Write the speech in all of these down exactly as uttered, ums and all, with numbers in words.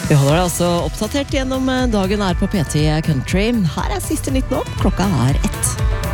Vi holder deg altså oppdatert gjennom dagen her på P T Country. Her er siste nytt nå. Klokka er ett.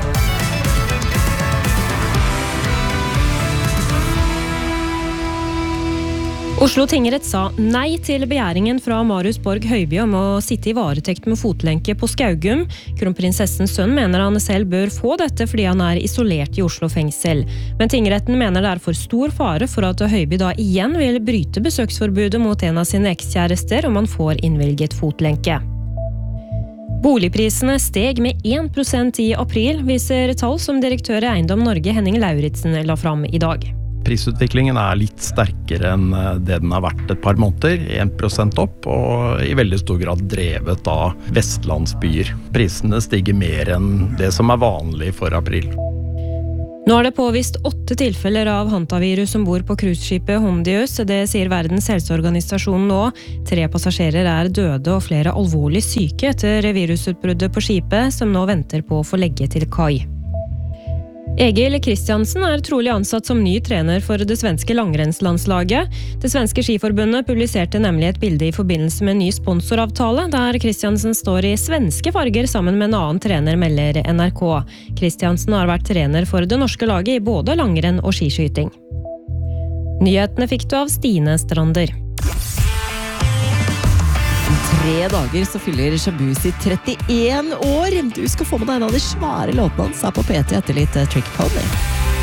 Oslo tingrett sa nei til begjæringen fra Marius Borg Høiby om å sitte i varetekt med fotlenke på Skaugum. Kronprinsessens sønn mener han selv bør få dette fordi han er isolert i Oslo fengsel. Men tingretten mener det er for stor fare for at Høiby da igjen vil bryte besøksforbudet mot en av sine ekskjærester om han får innvilget fotlenke. Boligprisene steg med én prosent i april, viser tall som direktør i Eiendom Norge Henning Lauritsen la fram i dag. Prisutviklingen er litt sterkere enn det den har vært et par måneder, én prosent opp, og i veldig stor grad drevet av vestlandsbyer. Prisene stiger mer enn det som er vanlig for april. Nå er det påvist åtte tilfeller av hantavirus som bor på cruiseskipet Hondius. Det sier Verdens helseorganisasjon nå. Tre passasjerer er døde og flere alvorlig syke etter virusutbruddet på skipet, som nå venter på å få legge til kai. Egil Kristiansen er trolig ansatt som ny trener for det svenske langrennslandslaget. Det svenske skiforbundet publiserte nemlig et bilde i forbindelse med en ny sponsoravtale, der Kristiansen står i svenske farger sammen med en annen trener, melder N R K. Kristiansen har vært trener for det norske laget i både langrenn og skiskyting. Nyhetene fikk du av Stine Strander. Om tre dager så fyller Shabuzi trettien år. Du skal få med deg en av de svære låtene hans her på P T etter litt Trick Pony.